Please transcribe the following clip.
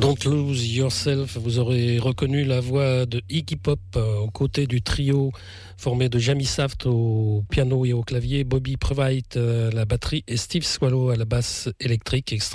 Don't Lose Yourself, vous aurez reconnu la voix de Iggy Pop aux côtés du trio formé de Jamie Saft au piano et au clavier, Bobby Previght à la batterie et Steve Swallow à la basse électrique.